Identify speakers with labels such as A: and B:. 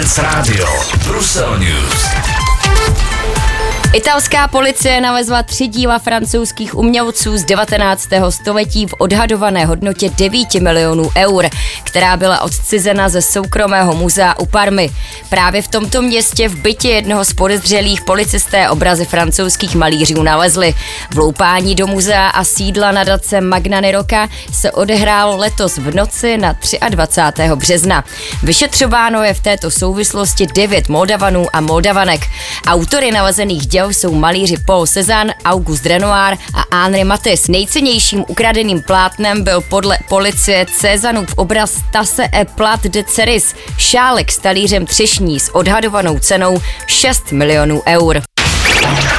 A: Dance Radio. Brusel News.
B: Italská policie nalezla 3 díla francouzských umělců z 19. století v odhadované hodnotě 9 milionů eur, která byla odcizena ze soukromého muzea u Parmy. Právě v tomto městě v bytě jednoho z podezřelých policisté obrazy francouzských malířů nalezli. Vloupání do muzea a sídla nadace Magnani Rocca se odehrálo letos v noci na 23. března. Vyšetřováno je v této souvislosti 9 Moldavanů a Moldavanek. Autory nalezených děl jsou malíři Paul Cézanne, Auguste Renoir a Henri Matisse. Nejcennějším ukradeným plátnem byl podle policie Cézannův obraz Tasse et Plat de Cerise, šálek s talířem třešní s odhadovanou cenou 6 milionů eur.